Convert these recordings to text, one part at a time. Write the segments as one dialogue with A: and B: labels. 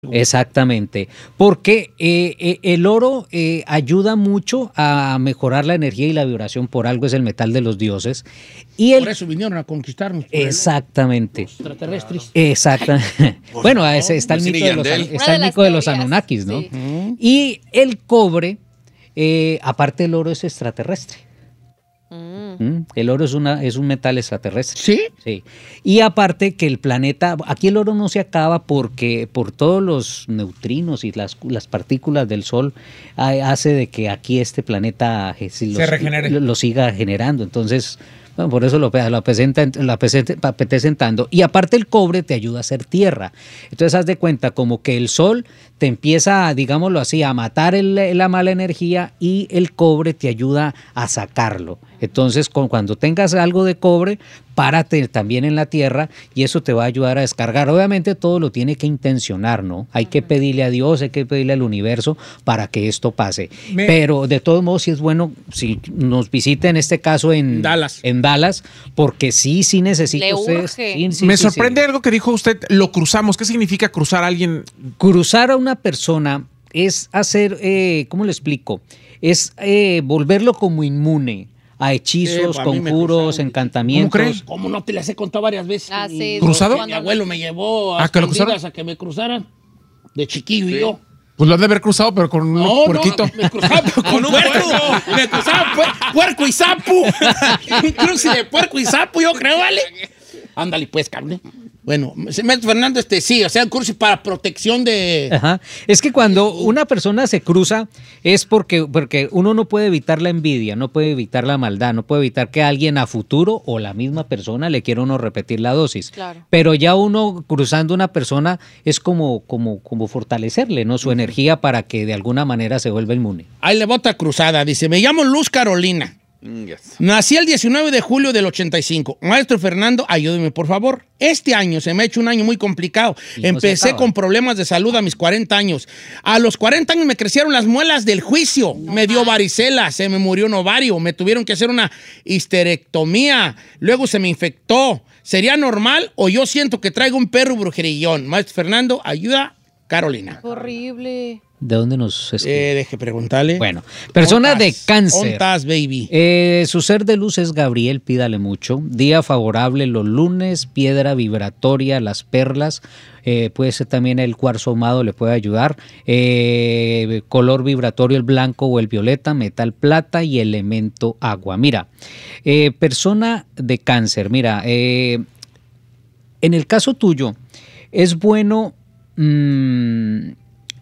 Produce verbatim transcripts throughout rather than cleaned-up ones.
A: Exactamente, porque eh, eh, el oro eh, ayuda mucho a mejorar la energía y la vibración, por algo es el metal de los dioses. Y el...
B: Por eso vinieron a conquistarnos.
A: Exactamente.
B: Los extraterrestres.
A: Exactamente. Bueno, ese está el mito de los, está el mito de los Anunnakis, ¿no? Sí. Y el cobre, eh, aparte el oro es extraterrestre. Mm. El oro es, una, es un metal extraterrestre.
B: ¿Sí?
A: Sí. Y aparte que el planeta, aquí el oro no se acaba porque por todos los neutrinos y las, las partículas del Sol hace de que aquí este planeta los,
B: se regenere.
A: Lo, lo siga generando. Entonces, bueno, por eso lo, lo, presenta, lo apetecen tanto. Y aparte el cobre te ayuda a hacer tierra. Entonces haz de cuenta como que el Sol te empieza, digámoslo así, a matar el, la mala energía y el cobre te ayuda a sacarlo. Entonces, con, cuando tengas algo de cobre, párate también en la tierra y eso te va a ayudar a descargar. Obviamente todo lo tiene que intencionar, ¿no? Hay que pedirle a Dios, hay que pedirle al universo para que esto pase. Me... Pero de todos modos sí es bueno si nos visita en este caso en
B: Dallas,
A: en Dallas porque sí, sí necesita usted. Sí, sí,
C: Me
A: sí,
C: sorprende
A: sí.
C: algo que dijo usted, lo cruzamos. ¿Qué significa cruzar a alguien?
A: Cruzar a una persona es hacer, eh, ¿cómo le explico? Es eh, volverlo como inmune a hechizos, sí, conjuros, encantamientos.
C: ¿Cómo crees?
B: ¿Cómo no te las he contado varias veces?
D: Ah, sí,
C: ¿cruzado?
B: Mi abuelo me llevó a,
C: ¿A, que, lo
B: a que me cruzaran de chiquillo sí. y yo.
C: Pues lo han de haber cruzado, pero con
B: no,
C: un puerquito.
B: No, me cruzaba con un puerco. Me cruzaba puer, puerco y sapo. Un cruce de puerco y sapo, yo creo, ¿vale? Ándale, pues, carne. Bueno, Fernando, este sí, o sea, un curso para protección de...
A: Ajá. Es que cuando una persona se cruza es porque, porque uno no puede evitar la envidia, no puede evitar la maldad, no puede evitar que alguien a futuro o la misma persona le quiera uno repetir la dosis.
D: Claro.
A: Pero ya uno cruzando una persona es como, como, como fortalecerle, ¿no? Su uh-huh. energía para que de alguna manera se vuelva inmune.
B: Ahí le bota cruzada, dice, me llamo Luz Carolina. Yes. Nací el diecinueve de julio del ochenta y cinco. Maestro Fernando, ayúdeme por favor. Este año se me ha hecho un año muy complicado. Y Empecé no con problemas de salud a mis cuarenta años. A los cuarenta años me crecieron las muelas del juicio. No me dio varicela, se me murió un ovario. Me tuvieron que hacer una histerectomía. Luego se me infectó. ¿Sería normal o yo siento que traigo un perro brujerillón? Maestro Fernando, ayuda, Carolina.
D: Horrible.
A: ¿De dónde nos escribe?
B: Eh, deje preguntarle.
A: Bueno, persona de cáncer.
B: ¿Ontas, baby?
A: Eh, su ser de luz es Gabriel, pídale mucho. Día favorable los lunes, piedra vibratoria, las perlas. Eh, puede ser también el cuarzo ahumado, le puede ayudar. Eh, color vibratorio, el blanco o el violeta, metal plata y elemento agua. Mira, eh, persona de cáncer, mira, eh, en el caso tuyo, es bueno... Mmm,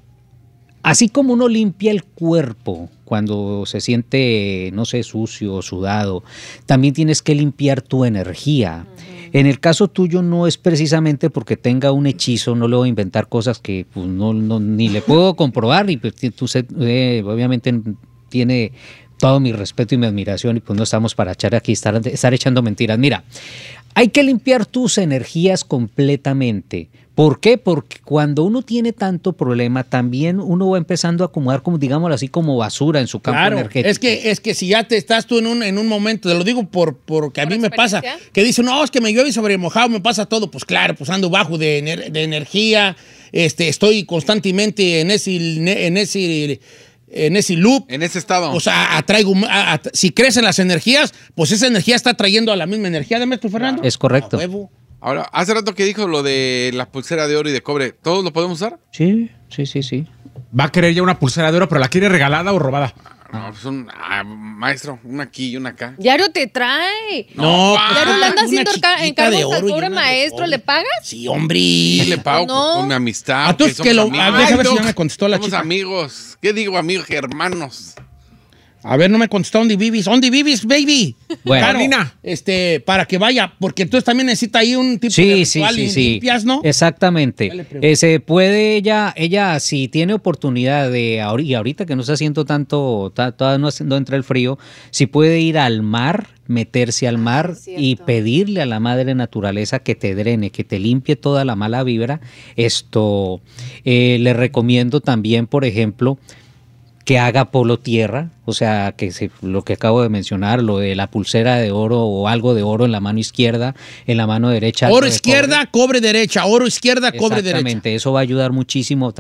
A: así como uno limpia el cuerpo cuando se siente, no sé, sucio o sudado, también tienes que limpiar tu energía. Uh-huh. En el caso tuyo no es precisamente porque tenga un hechizo, no le voy a inventar cosas que pues, no, no, ni le puedo comprobar y pues, tú eh, obviamente tiene todo mi respeto y mi admiración y pues no estamos para echar aquí, estar, estar echando mentiras. Mira, hay que limpiar tus energías completamente. ¿Por qué? Porque cuando uno tiene tanto problema, también uno va empezando a acumular, como digámoslo así, como basura en su campo
B: claro,
A: energético.
B: Es que, es que si ya te estás tú en un, en un momento, te lo digo por, porque a mí me pasa, que dicen, no, es que me llueve sobre mojado, me pasa todo. Pues claro, pues ando bajo de, ener, de energía, este, estoy constantemente en ese, en ese, en ese loop.
E: En ese estado.
B: O sea, atraigo, a, a, si crecen las energías, pues esa energía está trayendo a la misma energía de Maestro Fernando.
A: Es correcto.
B: A huevo.
E: Ahora, hace rato que dijo lo de la pulsera de oro y de cobre, ¿todos lo podemos usar?
A: Sí, sí, sí, sí.
C: Va a querer ya una pulsera de oro, pero ¿la quiere regalada o robada?
E: No, pues un, ah, maestro, una aquí y una acá.
D: Diario te trae.
B: No,
D: Diario le anda haciendo encargos al pobre maestro, ¿le pagas?
B: Sí, hombre.
E: Sí, le pago
D: no.
E: con mi amistad.
B: A todos que lo...
E: Amigos.
B: A ver, a ver si ya me contestó la
E: Somos
B: chica.
E: amigos. ¿Qué digo, amigos, hermanos?
B: A ver, no me contestó ¿dónde vives? ¿Dónde vives, baby?
A: Bueno,
B: Carolina, este, para que vaya, porque entonces también necesita ahí un tipo
A: sí,
B: de
A: sí,
B: ritual
A: sí,
B: y
A: sí.
B: limpias, ¿no?
A: Exactamente. Eh, se puede ella, ella si tiene oportunidad de, y ahorita que no está haciendo tanto, todavía no, no entra el frío, si puede ir al mar, meterse al mar
D: ah,
A: y pedirle a la madre naturaleza que te drene, que te limpie toda la mala vibra. Esto, eh, le recomiendo también, por ejemplo, que haga polo tierra, o sea, que se, lo que acabo de mencionar, lo de la pulsera de oro o algo de oro en la mano izquierda, en la mano derecha.
B: Oro izquierda, cobre. cobre derecha, oro izquierda, cobre derecha.
A: Exactamente, eso va a ayudar muchísimo